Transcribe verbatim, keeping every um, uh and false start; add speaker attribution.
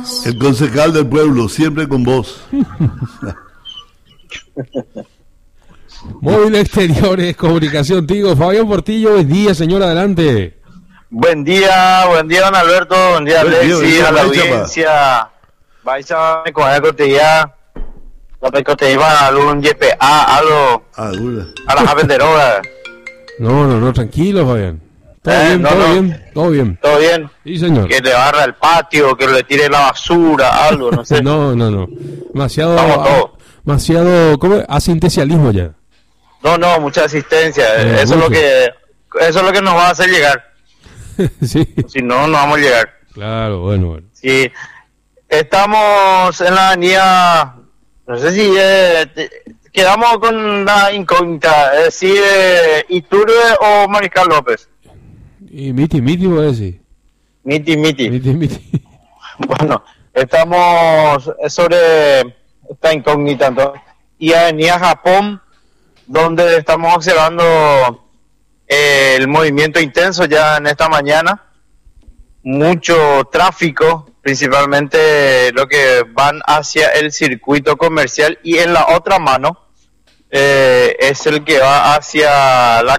Speaker 1: El concejal del pueblo, siempre con vos.
Speaker 2: Móvil Exteriores, Comunicación Tigo. Fabián Portillo, buen día, señor, adelante.
Speaker 3: Buen día, buen día, don Alberto, buen día, Alexis, a la audiencia. Vais a me coger cotilla, la pecote iba algún G P A, algo,
Speaker 1: Ah, dura.
Speaker 3: a la Javenderoga.
Speaker 2: No, no, no, tranquilo, Fabián. Todo
Speaker 3: Eh,
Speaker 2: bien,
Speaker 3: no,
Speaker 2: todo
Speaker 3: no.
Speaker 2: bien, todo bien.
Speaker 3: ¿Todo bien?
Speaker 2: Sí, señor.
Speaker 3: Que le barra el patio, que le tire la basura, algo, no sé.
Speaker 2: No, no, no. Demasiado,
Speaker 3: Vamos todos.
Speaker 2: demasiado, ¿cómo es? Asistencialismo ya.
Speaker 3: No, no, mucha asistencia,
Speaker 2: Eh,
Speaker 3: eso es
Speaker 2: mucho.
Speaker 3: lo que, eso es lo que nos va a hacer llegar.
Speaker 2: Sí,
Speaker 3: Si no, no vamos a llegar.
Speaker 2: claro, bueno, bueno.
Speaker 3: Sí, estamos en la avenida, no sé si eh, te- quedamos con la incógnita, es decir, eh, Iturbe o Mariscal López.
Speaker 2: Y Miti, Miti, voy a decir.
Speaker 3: Miti, miti.
Speaker 2: Miti, Miti.
Speaker 3: Bueno, estamos sobre esta incógnita entonces. Y avenida Japón, donde estamos observando eh, el movimiento intenso ya en esta mañana. Mucho tráfico, principalmente lo que van hacia el circuito comercial, y en la otra mano eh, es el que va hacia la